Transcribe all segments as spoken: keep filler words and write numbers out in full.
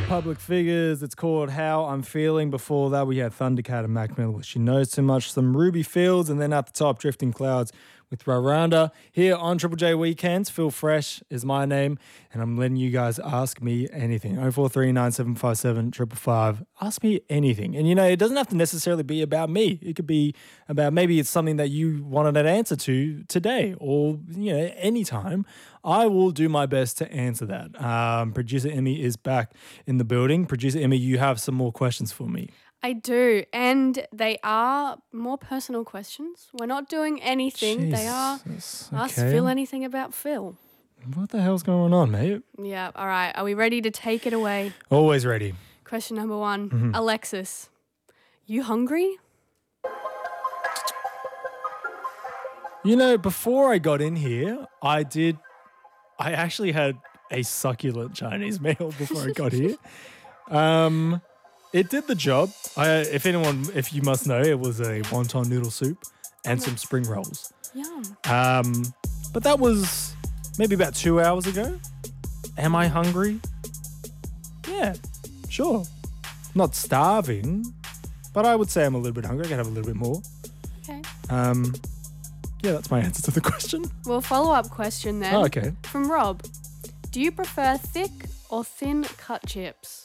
Public Figures. It's called How I'm Feeling. Before that, we had Thundercat and Mac Miller with She Knows Too Much, some Ruby Fields, and then at the top, Drifting Clouds with Raranda. Here on Triple J Weekends, Phil Fresh is my name, and I'm letting you guys ask me anything. oh four three nine seven five seven five five five. Ask me anything. And, you know, it doesn't have to necessarily be about me. It could be about maybe it's something that you wanted an answer to today or, you know, anytime. I will do my best to answer that. Um, Producer Emmy is back in the building. Producer Emmy, you have some more questions for me. I do, and they are more personal questions. We're not doing anything. They are Jesus, ask okay. Phil anything about Phil. What the hell's going on, mate? Yeah, all right. Are we ready to take it away? Always ready. Question number one. Mm-hmm. Alexis, you hungry? You know, before I got in here, I did, I actually had a succulent Chinese meal before I got here. Um... It did the job. I, if anyone, if you must know, it was a wonton noodle soup and some spring rolls. Yum. Um, but that was maybe about two hours ago. Am I hungry? Yeah, sure. Not starving, but I would say I'm a little bit hungry. I can have a little bit more. Okay. Um, yeah, that's my answer to the question. Well, follow-up question then. Oh, okay. From Rob. Do you prefer thick or thin cut chips?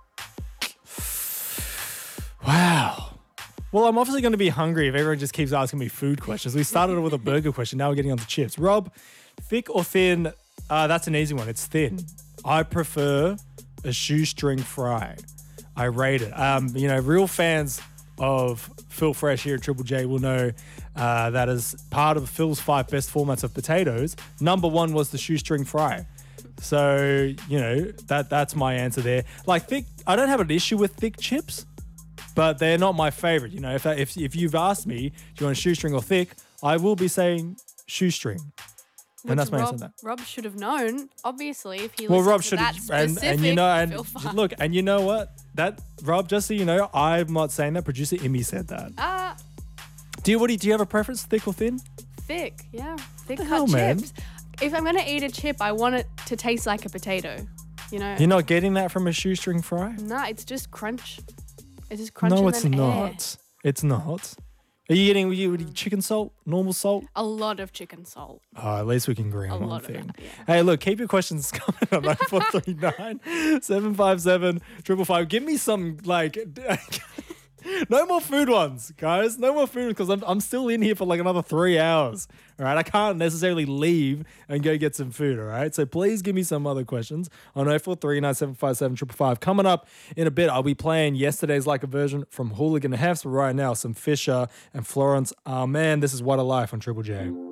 Wow. Well, I'm obviously going to be hungry if everyone just keeps asking me food questions. We started with a burger question. Now we're getting on to chips. Rob, thick or thin? Uh, that's an easy one. It's thin. I prefer a shoestring fry. I rate it. Um, you know, real fans of Phil Fresh here at Triple J will know uh, that as part of Phil's five best formats of potatoes, number one was the shoestring fry. So, you know, that that's my answer there. Like thick, I don't have an issue with thick chips, but they're not my favorite. You know, if if if you've asked me, do you want a shoestring or thick, I will be saying shoestring. Which And that's my Rob, answer to that. Rob should have known, obviously, if he Well, listened Rob to should that have, and, specific and you know, and Phil Far. look, and you know what? That Rob, just so you know, I'm not saying that. Producer Emmy said that. Ah, Do you what do you, do you have a preference, thick or thin? thick, yeah. Thick The cut hell, man? chips. If I'm going to eat a chip, I want it to taste like a potato, you know? You're not getting that from a shoestring fry? Nah, it's just crunch. It's just crunch No, and it's then not. air. It's not. Are you getting you chicken salt, normal salt? A lot of chicken salt. Oh, at least we can agree A on one lot of thing. that, yeah. Hey, look, keep your questions coming on oh four three nine, seven five seven, five five five. Give me some, like, no more food ones, guys. No more food because I'm, I'm still in here for like another three hours. All right. I can't necessarily leave and go get some food. All right. So please give me some other questions on oh four three nine seven five seven five five five. Coming up in a bit, I'll be playing yesterday's like a version from Hooligan Hefs. But right now, some Fisher and Florence. Oh, man, this is What a Life on Triple J.